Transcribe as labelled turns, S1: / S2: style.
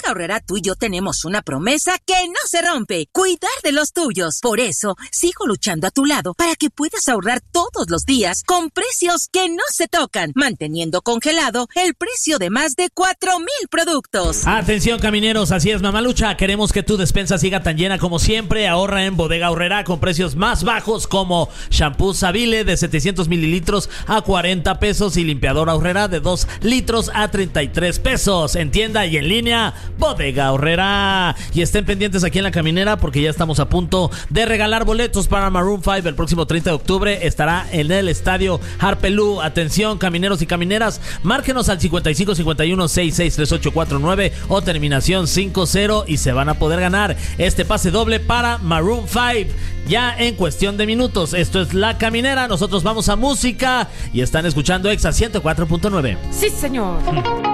S1: Bodega Aurrerá, tú y yo tenemos una promesa que no se rompe: cuidar de los tuyos. Por eso, sigo luchando a tu lado para que puedas ahorrar todos los días con precios que no se tocan, manteniendo congelado el precio de más de 4,000 productos.
S2: Atención, camineros, así es, Mamalucha. Queremos que tu despensa siga tan llena como siempre. Ahorra en Bodega Aurrerá con precios más bajos, como shampoo Savile de 700 mililitros a 40 pesos y limpiador Aurrerá de 2 litros a 33 pesos. En tienda y en línea, Bodega Aurrerá. Y estén pendientes aquí en La Caminera porque ya estamos a punto de regalar boletos para Maroon 5 el próximo 30 de octubre. Estará en el estadio Harpelú. Atención, camineros y camineras, márquenos al 5551-663849 o terminación 50 y se van a poder ganar este pase doble para Maroon 5 ya en cuestión de minutos. Esto es La Caminera, nosotros vamos a música y están escuchando Exa 104.9.
S3: Sí, señor.